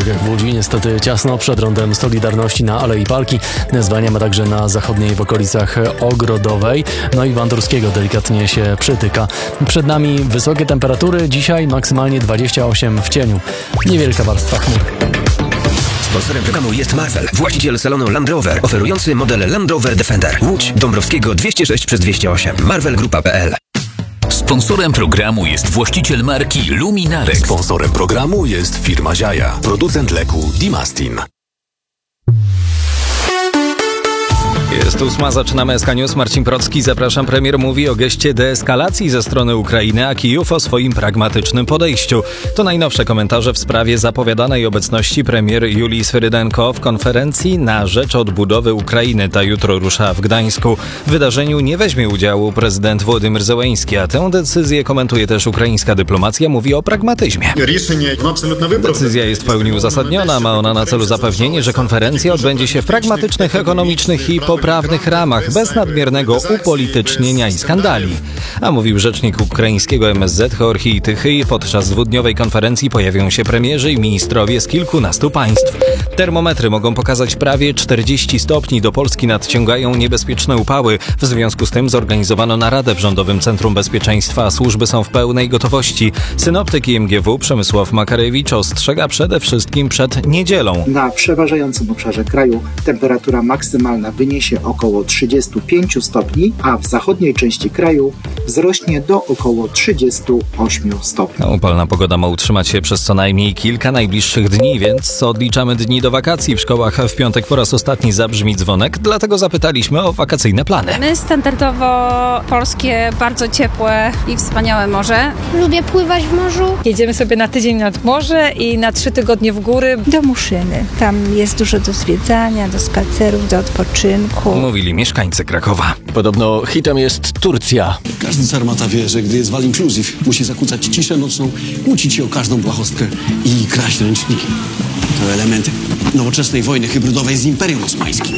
drogach w Łodzi. Niestety ciasno przed rondem Solidarności na Alei Parki. Zwalniamy także na zachodniej w okolicach Ogrodowej. No i Bandurskiego delikatnie się przytyka. Przed nami wysokie temperatury. Dzisiaj maksymalnie 28 w cieniu. Niewielka warstwa chmur. Sponsorem programu jest Marvel, właściciel salonu Land Rover, oferujący model Land Rover Defender. Łódź, Dąbrowskiego 206/208. marvelgrupa.pl. Sponsorem programu jest właściciel marki Luminarex. Sponsorem programu jest firma Ziaja, producent leku Dimastin. Jest 8, zaczynamy SK News. Marcin Procki, zapraszam. Premier mówi o geście deeskalacji ze strony Ukrainy, a Kijów o swoim pragmatycznym podejściu. To najnowsze komentarze w sprawie zapowiadanej obecności premier Julii Swyrydenko w konferencji na rzecz odbudowy Ukrainy. Ta jutro rusza w Gdańsku. W wydarzeniu nie weźmie udziału prezydent Władimir Zełenski, a tę decyzję komentuje też ukraińska dyplomacja. Mówi o pragmatyzmie. Decyzja jest w pełni uzasadniona. Ma ona na celu zapewnienie, że konferencja odbędzie się w pragmatycznych, ekonomicznych i poprawnych ramach, bez nadmiernego upolitycznienia i skandali. A mówił rzecznik ukraińskiego MSZ Georgij Tychyj. Podczas dwudniowej konferencji pojawią się premierzy i ministrowie z kilkunastu państw. Termometry mogą pokazać prawie 40 stopni. Do Polski nadciągają niebezpieczne upały. W związku z tym zorganizowano naradę w Rządowym Centrum Bezpieczeństwa. Służby są w pełnej gotowości. Synoptyk IMGW Przemysław Makarewicz ostrzega przede wszystkim przed niedzielą. Na przeważającym obszarze kraju temperatura maksymalna wyniesie około 35 stopni, a w zachodniej części kraju wzrośnie do około 38 stopni. Upalna pogoda ma utrzymać się przez co najmniej kilka najbliższych dni, więc odliczamy dni do wakacji. W szkołach w piątek po raz ostatni zabrzmi dzwonek, dlatego zapytaliśmy o wakacyjne plany. My standardowo polskie, bardzo ciepłe i wspaniałe morze. Lubię pływać w morzu. Jedziemy sobie na tydzień nad morze i na 3 tygodnie w góry. Do Muszyny. Tam jest dużo do zwiedzania, do spacerów, do odpoczynku. Mówili mieszkańcy Krakowa. Podobno hitem jest Turcja. Każdy sarmata wie, że gdy jest all inclusive, musi zakłócać ciszę nocną, kłócić się o każdą błahostkę i kraść ręczniki. To elementy nowoczesnej wojny hybrydowej z Imperium Osmańskim.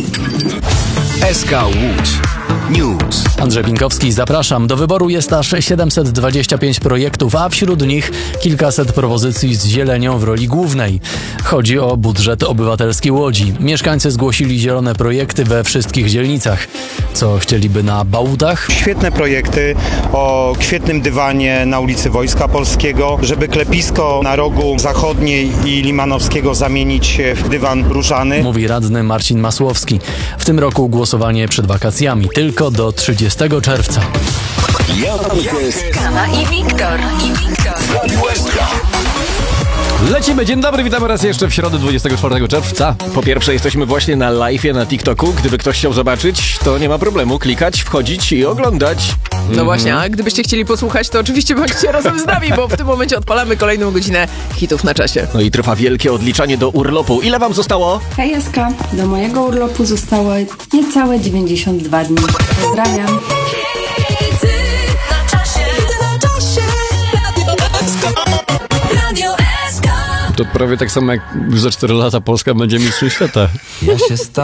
SK Łódź News. Andrzej Pinkowski, zapraszam. Do wyboru jest aż 725 projektów, a wśród nich kilkaset propozycji z zielenią w roli głównej. Chodzi o budżet obywatelski Łodzi. Mieszkańcy zgłosili zielone projekty we wszystkich dzielnicach. Co chcieliby na Bałutach? Świetne projekty o kwietnym dywanie na ulicy Wojska Polskiego, żeby klepisko na rogu zachodniej i Limanowskiego zamienić w dywan różany. Mówi radny Marcin Masłowski. W tym roku głosowanie przed wakacjami tylko do 30 czerwca. Kama i Wiktor. Lecimy, dzień dobry, witamy raz jeszcze w środę 24 czerwca. Po pierwsze jesteśmy właśnie na live'ie na TikToku. Gdyby ktoś chciał zobaczyć, to nie ma problemu. Klikać, wchodzić i oglądać. No właśnie, a gdybyście chcieli posłuchać, to oczywiście bądźcie razem z nami, bo w tym momencie odpalamy kolejną godzinę hitów na czasie. No i trwa wielkie odliczanie do urlopu. Ile wam zostało? Hej SK, do mojego urlopu zostało niecałe 92 dni. Pozdrawiam. To prawie tak samo jak za 4 lata Polska będzie mistrzem świata. Ja się